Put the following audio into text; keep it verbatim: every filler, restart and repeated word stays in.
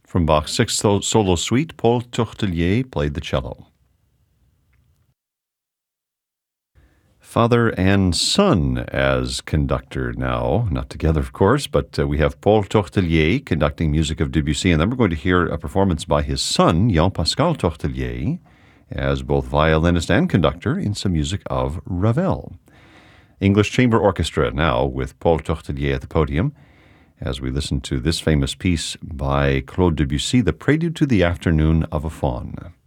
From Bach's Sixth Sol- Solo Suite, Paul Tourtellier played the cello. Father and son as conductor now, not together, of course, but uh, we have Paul Tourtellier conducting music of Debussy, and then we're going to hear a performance by his son, Jean-Pascal Tourtellier, as both violinist and conductor in some music of Ravel. English Chamber Orchestra now with Paul Tourtellier at the podium as we listen to this famous piece by Claude Debussy, The Prelude to the Afternoon of a Faun.